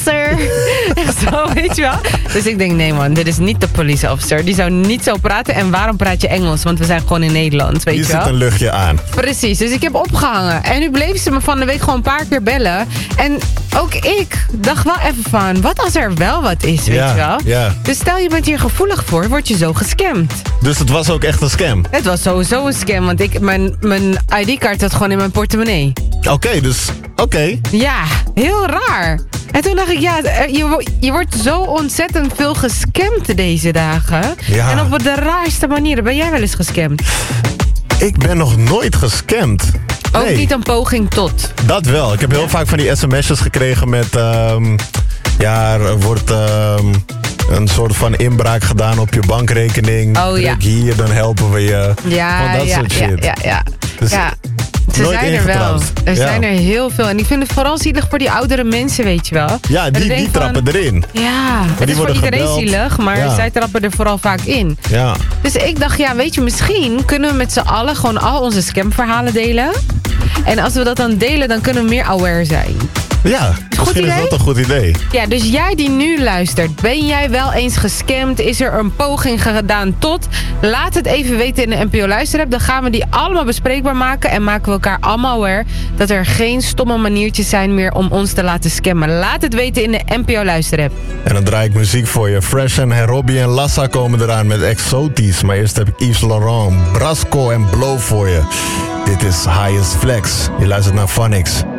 officer. Echt zo, weet je wel. Dus ik denk, nee man, dit is niet de police officer. Die zou niet zo praten. En waarom praat je Engels? Want we zijn gewoon in Nederland, weet je wel. Hier zit een luchtje aan. Precies, dus ik heb opgehangen. En nu bleef ze me van de week gewoon een paar keer bellen. En ook ik dacht wel even van, wat als er wel wat is, weet je wel. Ja. Dus stel je bent hier gevoelig voor, word je zo gescamd. Dus het was ook echt een scam? Het was sowieso een scam, want mijn ID-kaart zat gewoon in mijn portemonnee. Oké. Ja, heel raar. En toen dacht ik, ja, je wordt zo ontzettend veel gescamd deze dagen. Ja. En op de raarste manieren. Ben jij wel eens gescamd? Ik ben nog nooit gescamd. Ook Nee. niet een poging tot. Dat wel. Ik heb heel vaak van die sms'jes gekregen met... er wordt een soort van inbraak gedaan op je bankrekening. Oh, ja. Druk hier, dan helpen we je. Ja, Van dat soort shit. Ja. Dus Ja. Ze nooit zijn er wel. ingetrapt. Er Ja. zijn er heel veel. En ik vind het vooral zielig voor die oudere mensen, weet je wel. Ja, die trappen erin. Ja, het die is voor worden iedereen gebeld. zielig, maar Ja. zij trappen er vooral vaak in. Ja. Dus ik dacht, ja, weet je, misschien kunnen we met z'n allen gewoon al onze scamverhalen delen. En als we dat dan delen, dan kunnen we meer aware zijn. Ja, misschien is idee? dat een goed idee. Ja, dus jij die nu luistert, ben jij wel eens gescamd? Is er een poging gedaan tot? Laat het even weten in de NPO Luisterapp. Dan gaan we die allemaal bespreekbaar maken. En maken we elkaar allemaal aware dat er geen stomme maniertjes zijn meer om ons te laten scammen. Laat het weten in de NPO Luisterapp. En dan draai ik muziek voor je. Fresh en Robbie en Lassa komen eraan met Exotisch. Maar eerst heb ik Yves Laurent, Brasco en Blow voor je. Dit is Highest Flex. Je luistert naar Phonics.